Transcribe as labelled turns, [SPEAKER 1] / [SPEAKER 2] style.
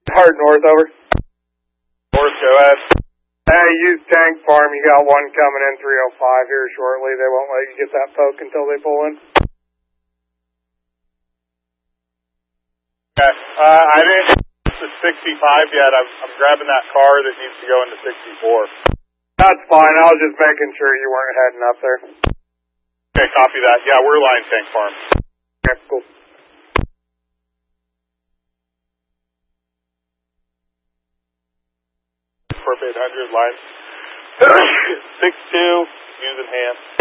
[SPEAKER 1] Hard north, over.
[SPEAKER 2] North, go ahead.
[SPEAKER 1] Hey, use Tank Farm. You got one coming in 305 here shortly. They won't let you get that poke until they pull in.
[SPEAKER 2] Okay. I didn't get to 65 yet. I'm grabbing that car that needs to go into 64.
[SPEAKER 1] That's fine. I was just making sure you weren't heading up there.
[SPEAKER 2] Okay, copy that. Yeah, we're line Tank Farm.
[SPEAKER 1] Okay, cool.
[SPEAKER 2] Corp 800 line 62 using hand.